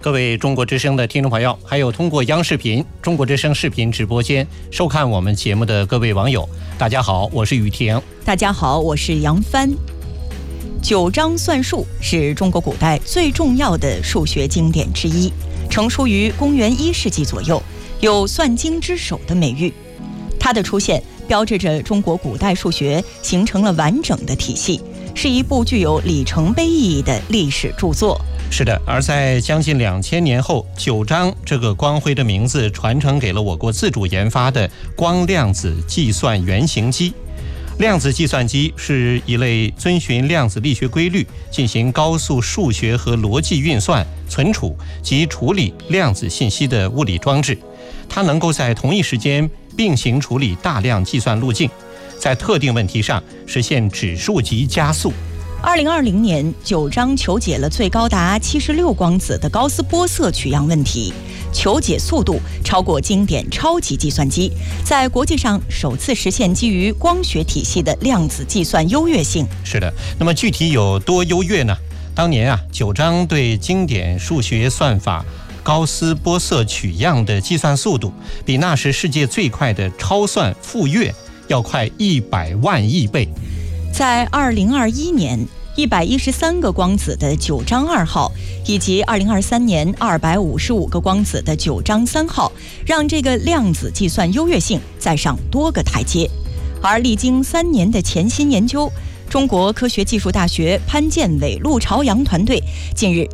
各位中国之声的听众朋友，还有通过央视频、中国之声视频直播间收看我们节目的各位网友，大家好，我是雨婷。 大家好，我是杨帆。九章算术是中国古代最重要的数学经典之一，成书于公元1世纪左右，有算经之首的美誉。它的出现标志着中国古代数学形成了完整的体系，是一部具有里程碑意义的历史著作。 是的，而在将近2000年后，九章这个光辉的名字传承给了我国自主研发的光量子计算原型机。量子计算机是一类遵循量子力学规律进行高速数学和逻辑运算、存储及处理量子信息的物理装置。它能够在同一时间并行处理大量计算路径，在特定问题上实现指数级加速。 2020年，九章求解了最高达76光子的高斯波色取样问题，求解速度超过经典超级计算机，在国际上首次实现基于光学体系的量子计算优越性。 是的，那么具体有多优越呢？当年九章对经典数学算法高斯波色取样的计算速度，比那时世界最快的超算傅说要快100万亿倍。 在2021年，113个光子的九章2号，以及2023年255个光子的九章3号，让这个量子计算优越性再上多个台阶。而历经3年的潜心研究，中国科学技术大学潘建伟、陆朝阳团队近日